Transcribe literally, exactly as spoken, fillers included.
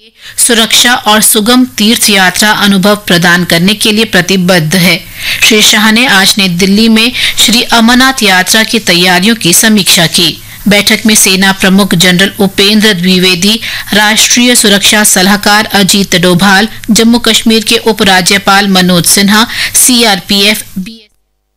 सुरक्षा और सुगम तीर्थ यात्रा अनुभव प्रदान करने के लिए प्रतिबद्ध है। श्री शाह ने आज नई दिल्ली में श्री अमरनाथ यात्रा की तैयारियों की समीक्षा की। बैठक में सेना प्रमुख जनरल उपेंद्र द्विवेदी, राष्ट्रीय सुरक्षा सलाहकार अजीत डोभाल, जम्मू कश्मीर के उपराज्यपाल मनोज सिन्हा, सीआरपीएफ, बी